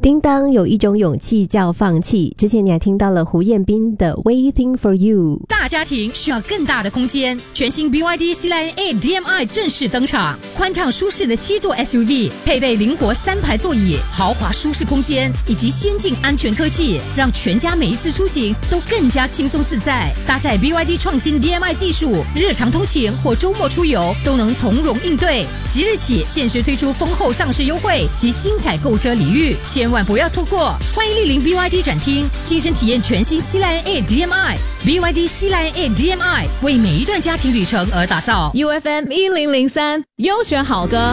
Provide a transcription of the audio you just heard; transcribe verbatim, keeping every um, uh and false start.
叮当，有一种勇气叫放弃。之前你还听到了胡彦斌的 Waiting for You。 大家庭需要更大的空间，全新 B Y D C-Line A D M I 正式登场，宽敞舒适的七座 S U V， 配备灵活三排座椅，豪华舒适空间以及先进安全科技，让全家每一次出行都更加轻松自在。搭载 B Y D 创新 D M I 技术，日常通勤或周末出游都能从容应对。即日起限时推出丰厚上市优惠及精彩购车礼遇，千万不要错过！欢迎莅临 B Y D 展厅，亲身体验全新 C-Line A D M I。B Y D C-Line A D M I 为每一段家庭旅程而打造。 U F M 一零零三优选好歌。